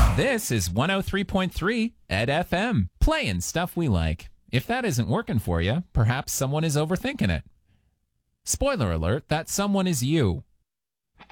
This is 103.3 Ed FM, playing stuff we like. If that isn't working for you, perhaps someone is overthinking it. Spoiler alert, that someone is you.